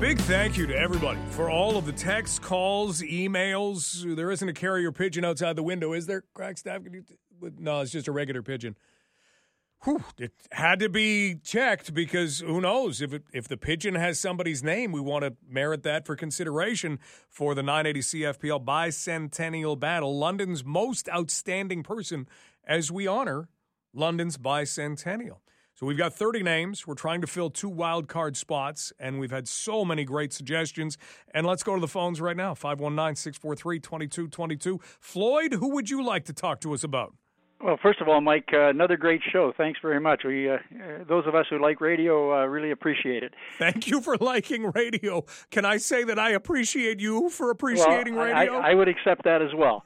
Big thank you to everybody for all of the texts, calls, emails. There isn't a carrier pigeon outside the window, is there, Crackstaff? No, it's just a regular pigeon. Whew, it had to be checked because who knows? If the pigeon has somebody's name, we want to merit that for consideration for the 980 CFPL Bicentennial Battle, London's most outstanding person, as we honor London's bicentennial. So we've got 30 names. We're trying to fill 2 wild card spots, and we've had so many great suggestions. And let's go to the phones right now, 519-643-2222. Floyd, who would you like to talk to us about? Well, first of all, Mike, another great show. Thanks very much. We, those of us who like radio, really appreciate it. Thank you for liking radio. Can I say that I appreciate you for appreciating radio? I would accept that as well.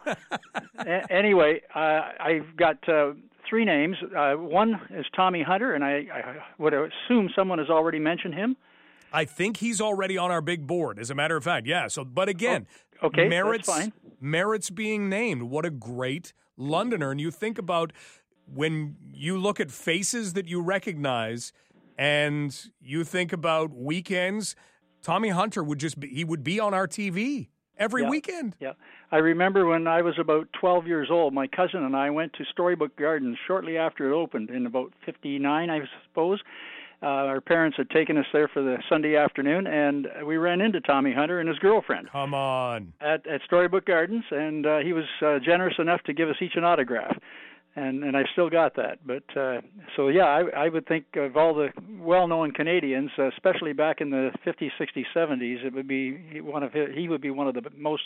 Anyway, I've got 3 names. One is Tommy Hunter, and I would assume someone has already mentioned him. I think he's already on our big board, as a matter of fact, yeah. So, but again, okay, merits, that's fine. Merits being named. What a great Londoner. And you think about when you look at faces that you recognize and you think about weekends, Tommy Hunter would be on our TV every weekend. Yeah. I remember when I was about 12 years old, my cousin and I went to Storybook Gardens shortly after it opened in about 59, I suppose. Our parents had taken us there for the Sunday afternoon, and we ran into Tommy Hunter and his girlfriend. Come on. At Storybook Gardens, and he was generous enough to give us each an autograph. And I've still got that. But so, yeah, I would think of all the well-known Canadians, especially back in the 50s, 60s, 70s, he would be one of the most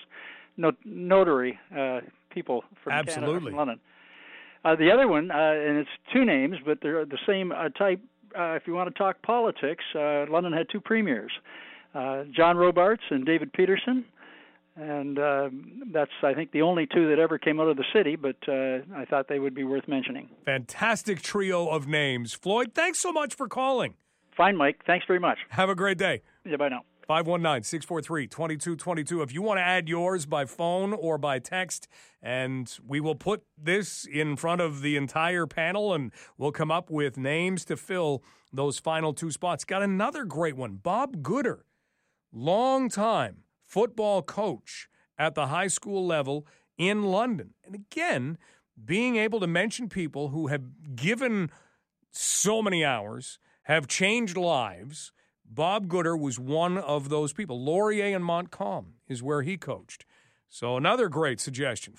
notary people from Canada, from London. The other one, and it's 2 names, but they're the same type. If you want to talk politics, London had 2 premiers, John Robarts and David Peterson. And that's, I think, the only 2 that ever came out of the city, but I thought they would be worth mentioning. Fantastic trio of names. Floyd, thanks so much for calling. Fine, Mike. Thanks very much. Have a great day. Yeah, bye now. 519-643-2222. If you want to add yours by phone or by text, and we will put this in front of the entire panel, and we'll come up with names to fill those final 2 spots. Got another great one. Bob Gooder, long time football coach at the high school level in London. And again, being able to mention people who have given so many hours, have changed lives. Bob Gooder was one of those people. Laurier and Montcalm is where he coached. So another great suggestion,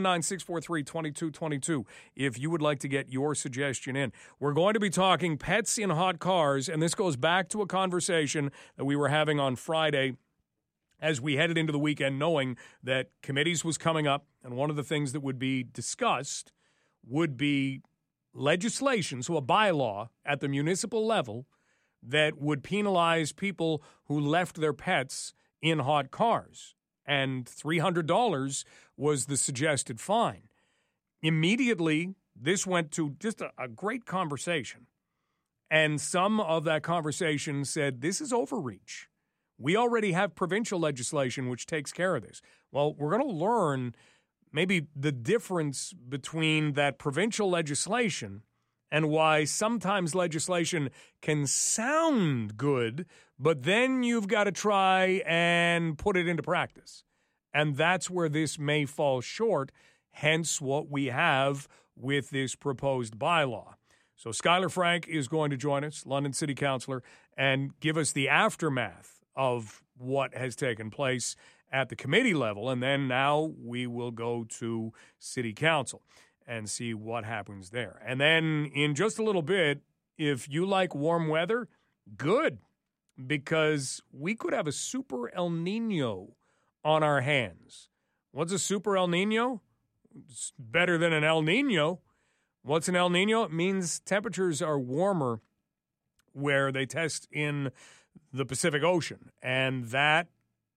519-643-2222, if you would like to get your suggestion in. We're going to be talking pets in hot cars, and this goes back to a conversation that we were having on Friday as we headed into the weekend, knowing that committees was coming up, and one of the things that would be discussed would be legislation, so a bylaw at the municipal level that would penalize people who left their pets in hot cars. And $300 was the suggested fine. Immediately, this went to just a great conversation. And some of that conversation said, this is overreach. We already have provincial legislation which takes care of this. Well, we're going to learn maybe the difference between that provincial legislation and why sometimes legislation can sound good, but then you've got to try and put it into practice. And that's where this may fall short, hence what we have with this proposed bylaw. So Skylar Frank is going to join us, London City Councillor, and give us the aftermath of what has taken place at the committee level. And then now we will go to City Council and see what happens there. And then in just a little bit, if you like warm weather, good, because we could have a super El Nino on our hands. What's a super El Nino? It's better than an El Nino. What's an El Nino? It means temperatures are warmer where they test in the Pacific Ocean. And that,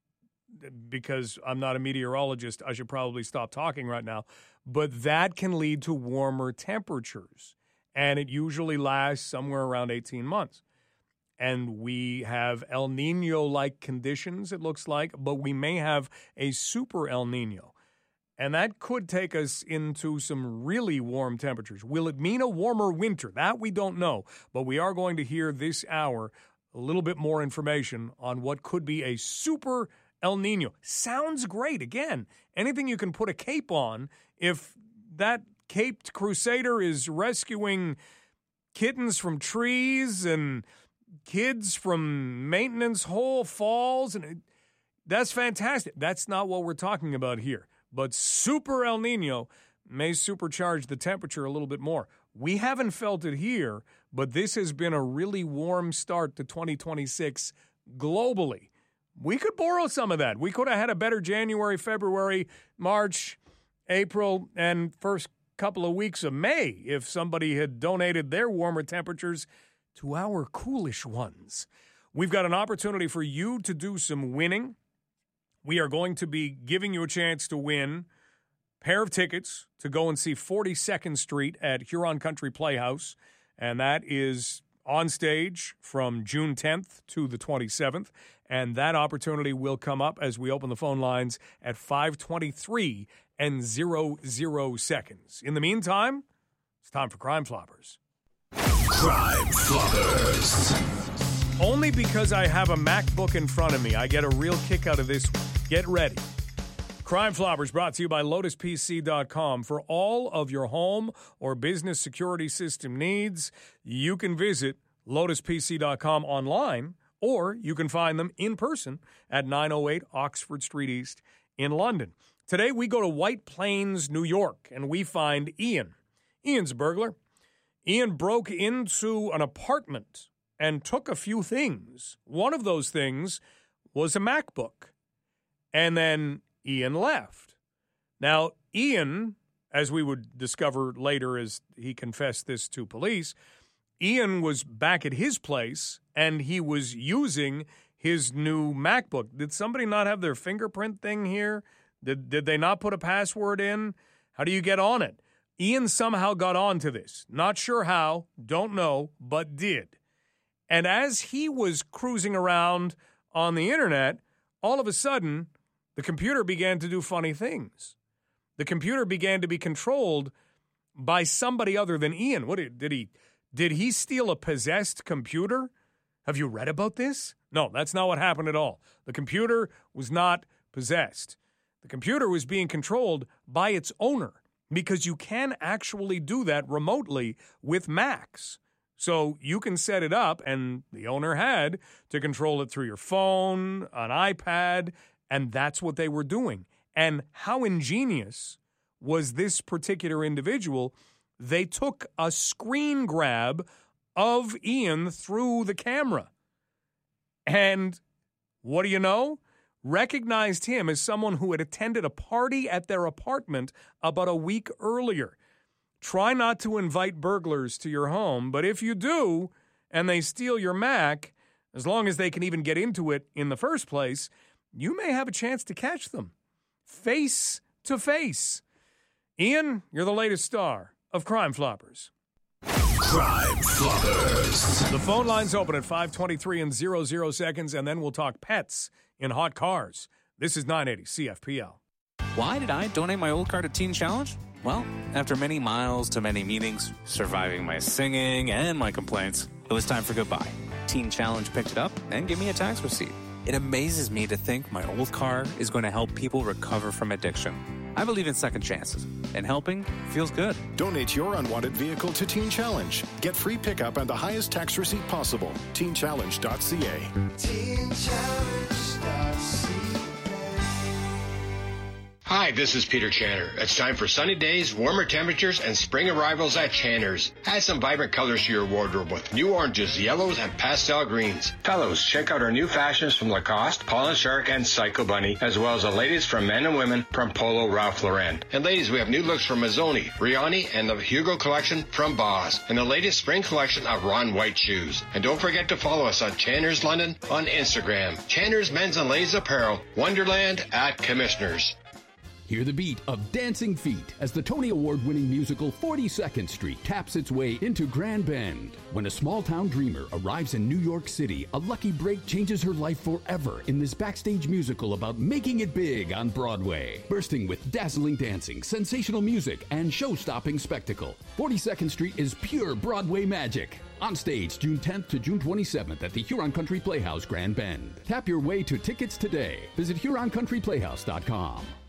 because I'm not a meteorologist, I should probably stop talking right now, but that can lead to warmer temperatures. And it usually lasts somewhere around 18 months. And we have El Nino-like conditions, it looks like, but we may have a super El Nino. And that could take us into some really warm temperatures. Will it mean a warmer winter? That we don't know. But we are going to hear this hour a little bit more information on what could be a super El Nino. Sounds great. Again, anything you can put a cape on, if that caped crusader is rescuing kittens from trees and kids from maintenance hole falls, and that's fantastic. That's not what we're talking about here. But super El Nino may supercharge the temperature a little bit more. We haven't felt it here, but this has been a really warm start to 2026 globally. We could borrow some of that. We could have had a better January, February, March, April, and first couple of weeks of May if somebody had donated their warmer temperatures to our coolish ones. We've got an opportunity for you to do some winning. We are going to be giving you a chance to win a pair of tickets to go and see 42nd Street at Huron Country Playhouse, and that is on stage from June 10th to the 27th, and that opportunity will come up as we open the phone lines at 5:23 and 00 seconds. In the meantime, it's time for Crime Floppers. Crime Floppers. Only because I have a MacBook in front of me, I get a real kick out of this. Get ready. Crime Floppers brought to you by LotusPC.com. For all of your home or business security system needs, you can visit LotusPC.com online, or you can find them in person at 908 Oxford Street East in London. Today, we go to White Plains, New York, and we find Ian. Ian's a burglar. Ian broke into an apartment and took a few things. One of those things was a MacBook. And then Ian left. Now, Ian, as we would discover later as he confessed this to police, Ian was back at his place and he was using his new MacBook. Did somebody not have their fingerprint thing here? Did they not put a password in? How do you get on it? Ian somehow got onto this. Not sure how, don't know, but did. And as he was cruising around on the internet, all of a sudden, the computer began to do funny things. The computer began to be controlled by somebody other than Ian. What did he steal a possessed computer? Have you read about this? No, that's not what happened at all. The computer was not possessed. The computer was being controlled by its owner, because you can actually do that remotely with Macs. So you can set it up, and the owner had to control it through your phone, an iPad, and that's what they were doing. And how ingenious was this particular individual? They took a screen grab of Ian through the camera. And what do you know? Recognized him as someone who had attended a party at their apartment about a week earlier. Try not to invite burglars to your home, but if you do, and they steal your Mac, as long as they can even get into it in the first place, you may have a chance to catch them. Face to face. Ian, you're the latest star of Crime Floppers. Crime Floppers. The phone line's open at 5:23 and 00 seconds, and then we'll talk pets in hot cars. This is 980 CFPL. Why did I donate my old car to Teen Challenge? Well, after many miles to many meetings, surviving my singing and my complaints, it was time for goodbye. Teen Challenge picked it up and gave me a tax receipt. It amazes me to think my old car is going to help people recover from addiction. I believe in second chances, and helping feels good. Donate your unwanted vehicle to Teen Challenge. Get free pickup and the highest tax receipt possible. TeenChallenge.ca. TeenChallenge.ca. Hi, this is Peter Channer. It's time for sunny days, warmer temperatures, and spring arrivals at Channer's. Add some vibrant colors to your wardrobe with new oranges, yellows, and pastel greens. Fellows, check out our new fashions from Lacoste, Paul & Shark, and Psycho Bunny, as well as the latest from men and women from Polo Ralph Lauren. And ladies, we have new looks from Mazzoni, Rioni, and the Hugo collection from Boss, and the latest spring collection of Ron White shoes. And don't forget to follow us on Channer's London on Instagram. Channer's Men's and Ladies Apparel, Wonderland at Commissioners. Hear the beat of Dancing Feet as the Tony Award-winning musical 42nd Street taps its way into Grand Bend. When a small-town dreamer arrives in New York City, a lucky break changes her life forever in this backstage musical about making it big on Broadway. Bursting with dazzling dancing, sensational music, and show-stopping spectacle, 42nd Street is pure Broadway magic. On stage June 10th to June 27th at the Huron Country Playhouse, Grand Bend. Tap your way to tickets today. Visit HuronCountryPlayhouse.com.